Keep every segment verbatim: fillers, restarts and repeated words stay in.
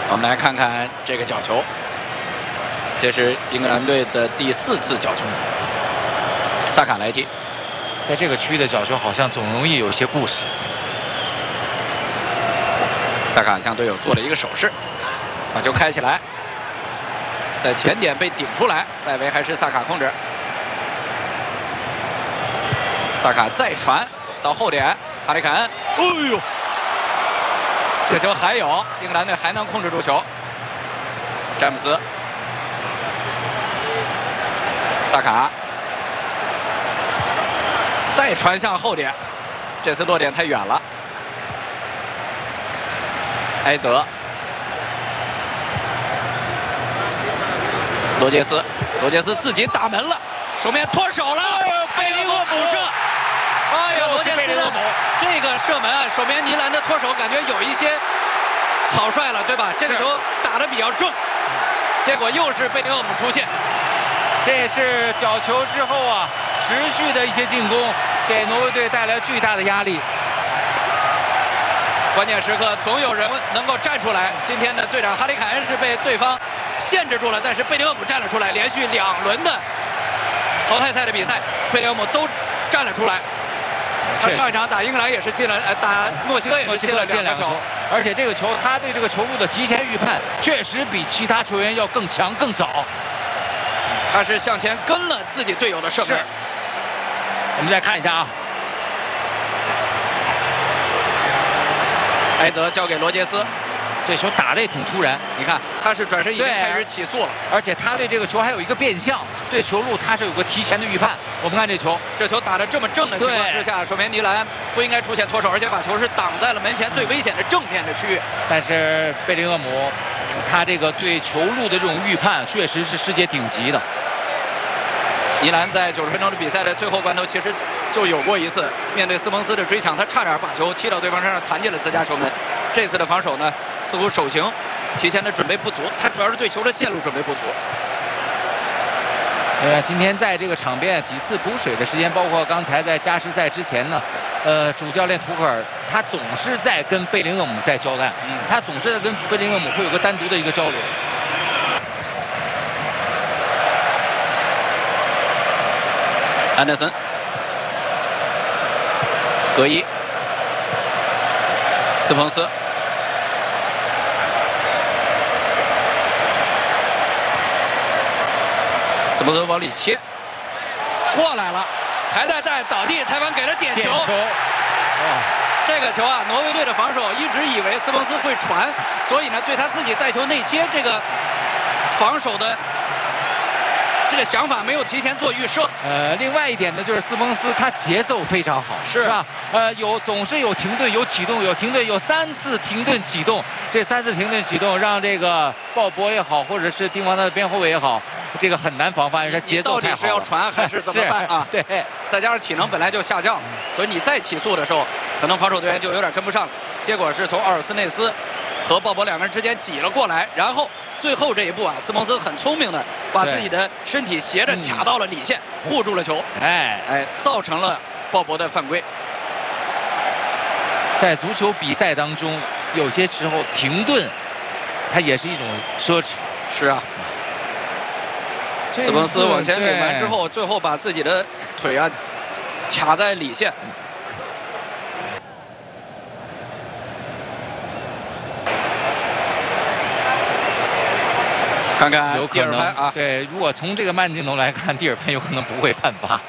我们来看看这个角球，这是英格兰队的第四次角球，萨卡来踢。 在这个区域的角球好像总容易有些故事。 萨卡向队友做了一个手势，把球开起来，在前点被顶出来，外围还是萨卡控制。萨卡再传到后点，哈里凯恩，哎呦！这球还有，英格兰队还能控制住球。詹姆斯，萨卡，再传向后点，这次落点太远了。埃泽，罗杰斯，罗杰斯自己打门了，守门员脱手了，贝林厄姆射。哎呀，罗杰斯的这个射门啊，守门员尼兰的脱手感觉有一些草率了，对吧？这个球打得比较正，结果又是贝林厄姆出现。 这也是角球之后啊，持续的一些进攻，给挪威队带来巨大的压力。 关键时刻总有人能够站出来。今天的队长哈里凯恩是被对方限制住了，但是贝林厄姆站了出来，连续两轮的淘汰赛的比赛，贝林厄姆都站了出来。他上一场打英格兰也是进了，呃，打墨西哥也是进了两个球， 而且这个球他对这个球路的提前预判确实比其他球员要更强更早。 他是向前跟了自己队友的射门。 我们再看一下啊， 埃泽交给罗杰斯， 这球打得也挺突然。 你看，他是转身已经开始起速了， 而且他对这个球还有一个变向，对球路他是有个提前的预判。我们看这球， 这球打得这么正的情况之下，守门员尼兰不应该出现脱手，而且把球是挡在了门前最危险的正面的区域。 但是贝林厄姆，他这个对球路的这种预判确实是世界顶级的。 尼兰在九十分钟的比赛的最后关头，其实就有过一次面对斯彭斯的追抢，他差点把球踢到对方身上，弹进了自家球门。这次的防守呢，似乎手型提前的准备不足，他主要是对球的线路准备不足。 呃，今天在这个场边几次补水的时间，包括刚才在加时赛之前呢，呃，主教练图克尔他总是在跟贝林厄姆在交战，嗯，他总是在跟贝林厄姆会有个单独的一个交流。 安德森，格伊，斯彭斯，斯彭斯往里切，过来了，还在带倒地，裁判给了点球。 点球， 哇，这个球啊，挪威队的防守一直以为斯彭斯会传，所以呢，对他自己带球内切这个防守的这个想法没有提前做预设。 呃，另外一点呢，就是斯彭斯他节奏非常好， 是是吧？呃，有总是有停顿，有启动，有停顿，有三次停顿启动。这三次停顿启动让这个鲍勃也好，或者是丁王的边后卫也好，这个很难防范，他节奏太好了。 到底是要传还是怎么办啊？ 对， 再加上体能本来就下降，所以你再起速的时候，可能防守队员就有点跟不上。结果是从奥尔斯内斯和鲍勃两个人之间挤了过来，然后最后这一步啊，斯彭斯很聪明的把自己的身体斜着卡到了里线，护住了球， 哎哎，造成了鲍勃的犯规。 在足球比赛当中，有些时候停顿，它也是一种奢侈。 是啊，斯彭斯往前领完之后，最后把自己的腿啊卡在里线。看看有可能啊， 对，如果从这个慢镜头来看，蒂尔潘有可能不会判罚。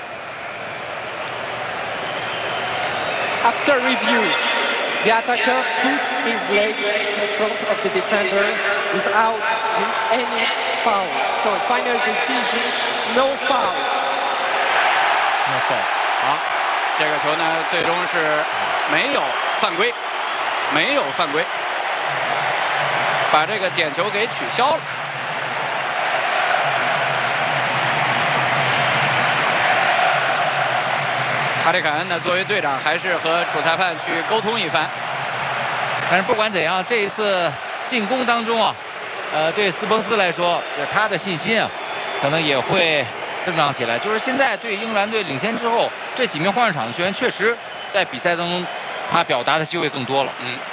After review, the attacker put his leg in front of the defender without any foul. So final decisions, no foul. No foul. 好，这个球呢，最终是没有犯规，没有犯规，把这个点球给取消了。哈里凯恩呢，作为队长，还是和主裁判去沟通一番。 但是不管怎样，这一次进攻当中啊，呃，对斯彭斯来说，他的信心啊，可能也会增长起来。就是现在对英格兰队领先之后，这几名换上场的球员确实在比赛当中，他表达的机会更多了。 嗯。